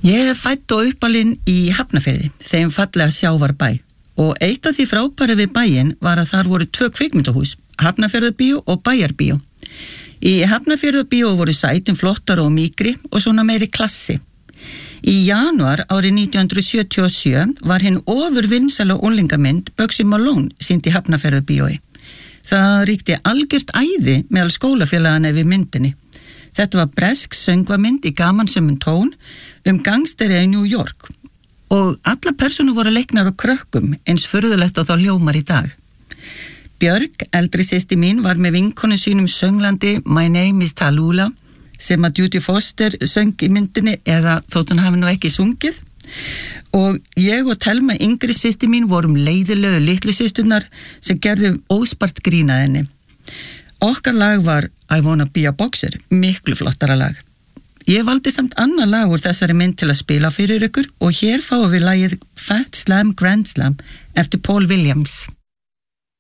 Ég fædd og uppalinn í Hafnarfirði, þeim fallega sjávarbæ, og eitt af því frábæra við bæinn var að þar voru 2 kvikmyndahús, Hafnarfjarðarbíó og Bæjarbíó. Í Hafnarfjarðarbíó voru sætin flottar og mýkri og svona meiri klassi. Í janúar árið 1977 var hinn ofurvinsæla unglingamynd Bugsy Malone sýnd í Hafnarfjarðarbíói. Það ríkti algjört æði meðal skólafélagana við myndinni. Þetta var bresk söngvamynd í gamansömum tón gangsteri í New York og alla persónur voru leiknar á krökkum eins furðulegt og þá hljómar í dag. Björg, eldri systir mín, var með vinkonu sínum sönglandi My Name is Tallulah sem að Judy Foster söng í myndinni eða þótt hún hafi nú ekki sungið og ég og Telma, yngri systir mín, vorum leiðilegu litlu systurnar sem gerðu óspart grín að henni. Okkar lag var I Wanna Be a Boxer, miklu flottara lag. Ég valdi samt annað lag úr þessari mynd til að spila fyrir ykkur og hér fáum við lagið Fat Slam Grand Slam eftir Paul Williams.